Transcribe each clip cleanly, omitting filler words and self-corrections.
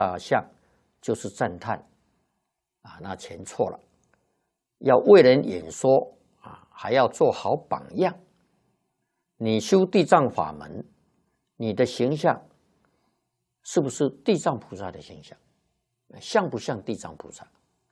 相就是赞叹那全错了。要为人演说还要做好榜样。你修地藏法门，你的形象是不是地藏菩萨的形象？像不像地藏菩萨？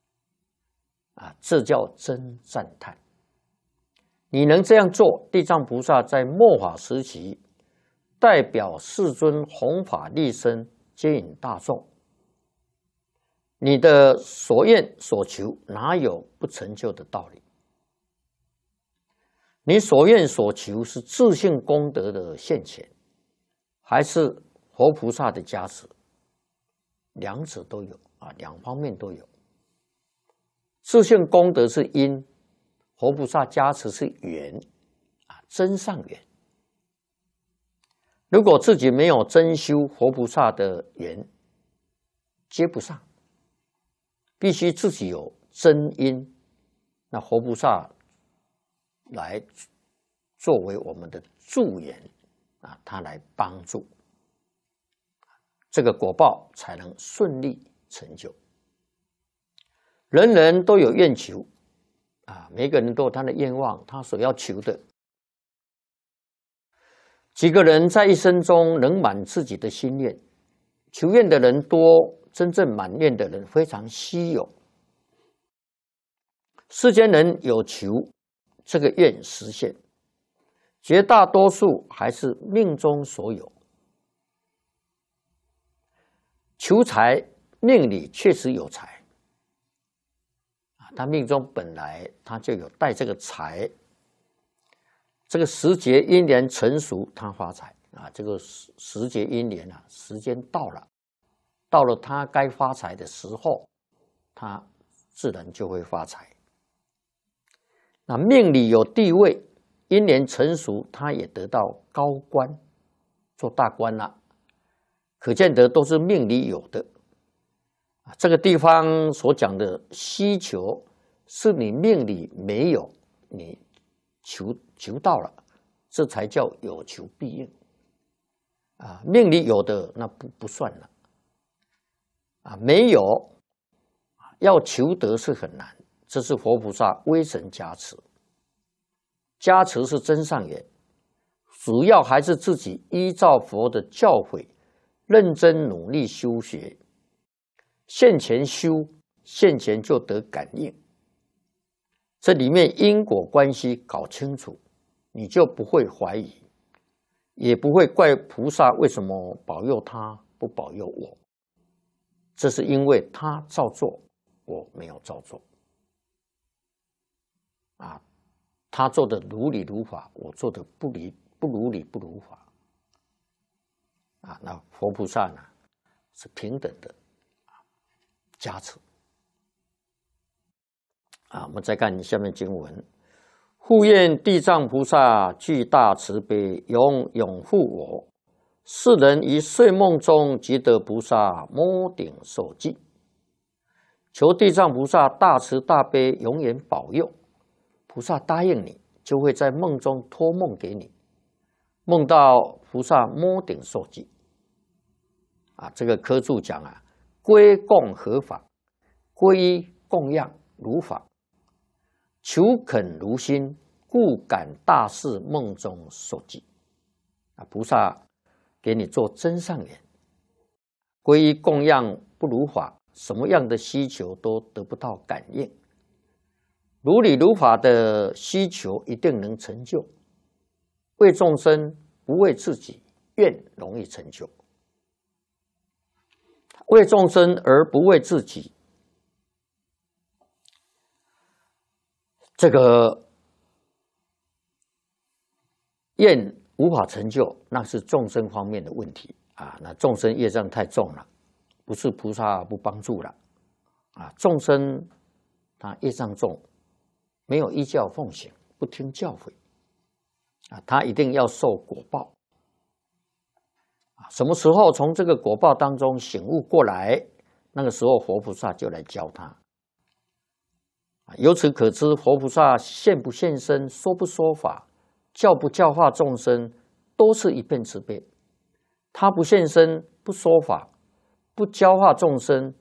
这叫真赞叹。你能这样做，地藏菩萨在末法时期代表世尊弘法利生，接引大众。你的所愿所求哪有不成就的道理？你所愿所求是自性功德的现前，还是佛菩萨的加持？两者都有两方面都有。自性功德是因，佛菩萨加持是缘真上缘。如果自己没有真修佛菩萨的缘，接不上，必须自己有真因，那佛菩萨来作为我们的助缘他来帮助，这个果报才能顺利成就。人人都有愿求每个人都有他的愿望，他所要求的。几个人在一生中能满自己的心愿，求愿的人多，真正满愿的人非常稀有。世间人有求这个愿实现，绝大多数还是命中所有。求财，命里确实有财他命中本来他就有带这个财，这个时节因缘成熟，他发财这个时节因缘时间到了他该发财的时候，他自然就会发财。那命里有地位，因缘成熟，他也得到高官，做大官了，可见得都是命里有的。这个地方所讲的需求，是你命里没有，你求到了，这才叫有求必应命里有的那不算了没有要求得是很难，这是佛菩萨威神加持，加持是真上缘，主要还是自己依照佛的教诲，认真努力修学，现前修，现前就得感应。这里面因果关系搞清楚，你就不会怀疑，也不会怪菩萨为什么保佑他不保佑我。这是因为他照做，我没有照做他做的如理如法，我做的不如理不如法那佛菩萨呢是平等的加持我们再看下面经文：护愿地藏菩萨具大慈悲，永护我。世人于睡梦中即得菩萨摸顶受记。求地藏菩萨大慈大悲，永远保佑。菩萨答应你，就会在梦中托梦给你，梦到菩萨摸顶受记这个科注讲归供合法，皈依供养如法，求恳如心，故感大事梦中受记菩萨给你做真上缘，皈依供养不如法，什么样的需求都得不到感应，如理如法的需求一定能成就。为众生不为自己，愿容易成就；为众生而不为自己，这个愿无法成就，那是众生方面的问题那众生业障太重了，不是菩萨不帮助了众生他业障重，没有依教奉行，不听教诲他一定要受果报什么时候从这个果报当中醒悟过来，那个时候佛菩萨就来教他由此可知，佛菩萨现不现身，说不说法，教不教化众生，都是一片慈悲。他不现身不说法， 不教化众生，